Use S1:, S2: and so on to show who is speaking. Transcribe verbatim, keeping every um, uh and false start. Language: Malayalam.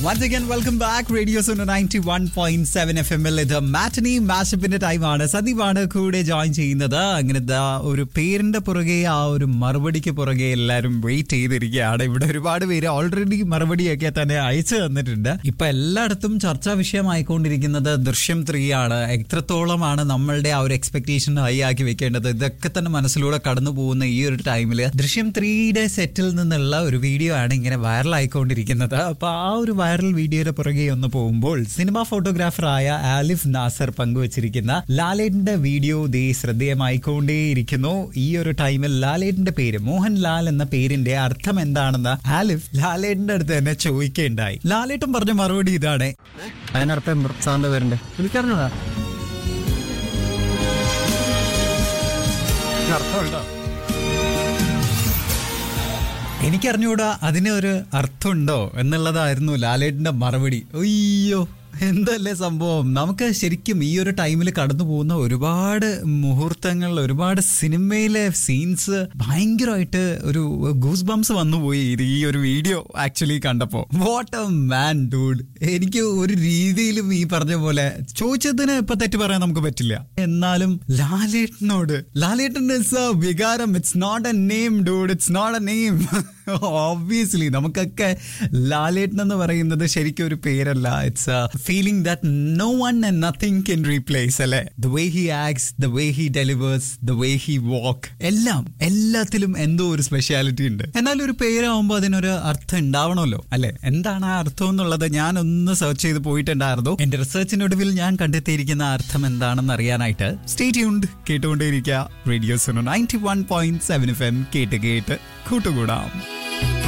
S1: Once again, welcome back. Radio Suno ninety-one point seven F M. ഇത് മാറ്റനി മാഷപ്പിന്റെ ടൈമാണ്. സന്ദീപാണ് കൂടെ ജോയിൻ ചെയ്യുന്നത്. അങ്ങനെ ഒരു പേരിന്റെ പുറകെ ആ ഒരു മറുപടിക്ക് പുറകെ എല്ലാവരും വെയിറ്റ് ചെയ്തിരിക്കുകയാണ്. ഇവിടെ ഒരുപാട് പേര് ഓൾറെഡി മറുപടിയൊക്കെ തന്നെ അയച്ചു തന്നിട്ടുണ്ട്. ഇപ്പൊ എല്ലായിടത്തും ചർച്ചാ വിഷയമായിക്കൊണ്ടിരിക്കുന്നത് ദൃശ്യം ത്രീ ആണ്. എത്രത്തോളമാണ് നമ്മളുടെ ആ ഒരു എക്സ്പെക്ടേഷൻ ഹൈ ആക്കി വെക്കേണ്ടത്, ഇതൊക്കെ തന്നെ മനസ്സിലൂടെ കടന്നു പോകുന്ന ഈ ഒരു ടൈമില് ദൃശ്യം ത്രീയുടെ സെറ്റിൽ നിന്നുള്ള ഒരു വീഡിയോ ആണ് ഇങ്ങനെ വൈറൽ ആയിക്കൊണ്ടിരിക്കുന്നത്. അപ്പൊ ആ ഒരു വൈറൽ വീഡിയോയുടെ പുറകെ ഒന്ന് പോകുമ്പോൾ സിനിമാ ഫോട്ടോഗ്രാഫറായ ആലിഫ് നാസർ പങ്കുവച്ചിരിക്കുന്ന ലാലേട്ടന്റെ വീഡിയോ ദേ ശ്രദ്ധേയമായിക്കൊണ്ടേയിരിക്കുന്നു. ഈ ഒരു ടൈമിൽ ലാലേട്ടന്റെ പേര് മോഹൻലാൽ എന്ന പേരിന്റെ അർത്ഥം എന്താണെന്ന് ആലിഫ് ലാലേട്ടന്റെ അടുത്ത് തന്നെ ചോദിക്കുകയുണ്ടായി. ലാലേട്ടൻ പറഞ്ഞ മറുപടി ഇതാണ്.
S2: അതിനർത്ഥം സാറിന്റെ പേരുണ്ട് എനിക്കറിഞ്ഞൂടാ. അർത്ഥമുണ്ടോ?
S1: എനിക്കറിഞ്ഞൂടാ അതിന് ഒരു അർത്ഥമുണ്ടോ എന്നുള്ളതായിരുന്നു ലാലേട്ടന്റെ മറുപടി. അയ്യോ, എന്തല്ലേ സംഭവം. നമുക്ക് ശരിക്കും ഈ ഒരു ടൈമിൽ കടന്നു പോകുന്ന ഒരുപാട് മുഹൂർത്തങ്ങൾ, ഒരുപാട് സിനിമയിലെ സീൻസ് ഭയങ്കരമായിട്ട് ഒരു ഗൂസ് ബംസ് വന്നുപോയി ഈ ഒരു വീഡിയോ ആക്ച്വലി കണ്ടപ്പോ. What a man dude. എനിക്ക് ഒരു രീതിയിലും ഈ പറഞ്ഞ പോലെ ചോദിച്ചതിന് ഇപ്പൊ തെറ്റ് പറയാൻ നമുക്ക് പറ്റില്ല. എന്നാലും ലാലേട്ടനോട്, ലാലേട്ടൻ ഇറ്റ്സ് എ വികാരം, it's not A name dude, it's not A name. Obviously നമുക്കൊക്കെ ലാലേട്ടൻ എന്ന് പറയുന്നത് ശരിക്കും ഒരു പേരല്ല. It's A feeling that no one and nothing can replace, അല്ലേ? The way he acts, the way he delivers, the way he walk, എല്ലാം എല്ലാത്തിലും എന്തോ ഒരു സ്പെഷ്യാലിറ്റി ഉണ്ട്. എന്നാൽ ഒരു പേരാവുമ്പോൾ അതിനൊരു അർത്ഥം ഉണ്ടാവണമല്ലോ, അല്ലെ? എന്താണ് ആ അർത്ഥം എന്നുള്ളത് ഞാൻ ഒന്ന് സെർച്ച് ചെയ്ത് പോയിട്ടുണ്ടായിരുന്നു. എന്റെ റിസർച്ചിനൊടുവിൽ ഞാൻ കണ്ടെത്തിയിരിക്കുന്ന അർത്ഥം എന്താണെന്ന് അറിയാനായിട്ട് stay tuned, കേട്ടുകൊണ്ടേയിരിക്കുക radio Suno ninety one point seven F M. കേട്ട് കേട്ട് കൂട്ടുകൂടാം.